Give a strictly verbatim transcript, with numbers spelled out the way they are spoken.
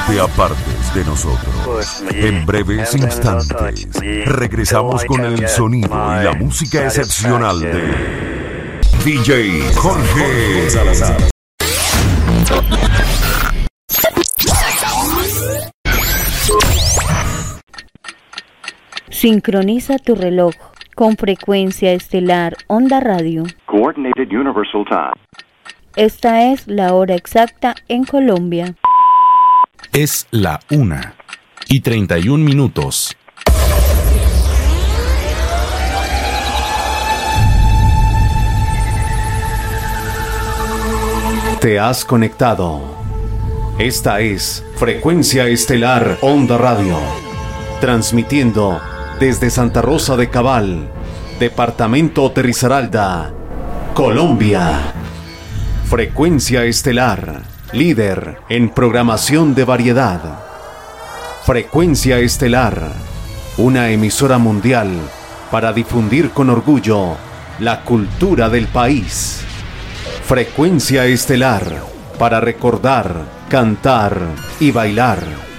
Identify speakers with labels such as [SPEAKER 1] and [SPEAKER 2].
[SPEAKER 1] te apartes de nosotros. En breves instantes, regresamos con el sonido y la música excepcional de D J Jorge Salazar.
[SPEAKER 2] Sincroniza tu reloj con frecuencia estelar Onda Radio.
[SPEAKER 3] Coordinated Universal Time.
[SPEAKER 2] Esta es la hora exacta en Colombia.
[SPEAKER 4] Es la una y treinta y un minutos.
[SPEAKER 5] Te has conectado. Esta es Frecuencia Estelar Onda Radio, transmitiendo desde Santa Rosa de Cabal, departamento de Risaralda, Colombia. Frecuencia Estelar, líder en programación de variedad. Frecuencia Estelar, una emisora mundial para difundir con orgullo la cultura del país. Frecuencia Estelar, para recordar, cantar y bailar.